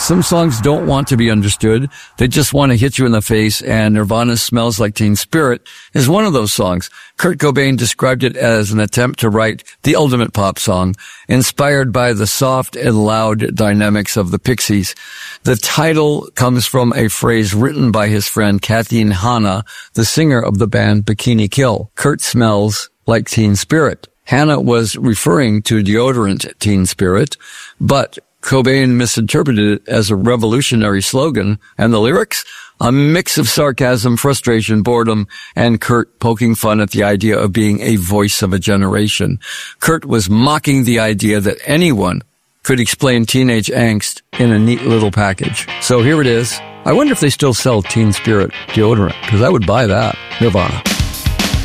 Some songs don't want to be understood. They just want to hit you in the face, and Nirvana's Smells Like Teen Spirit is one of those songs. Kurt Cobain described it as an attempt to write the ultimate pop song, inspired by the soft and loud dynamics of the Pixies. The title comes from a phrase written by his friend Kathleen Hanna, the singer of the band Bikini Kill. Kurt smells like Teen Spirit. Hanna was referring to deodorant Teen Spirit, but Cobain misinterpreted it as a revolutionary slogan, and the lyrics? A mix of sarcasm, frustration, boredom, and Kurt poking fun at the idea of being a voice of a generation. Kurt was mocking the idea that anyone could explain teenage angst in a neat little package. So here it is. I wonder if they still sell Teen Spirit deodorant, because I would buy that. Nirvana.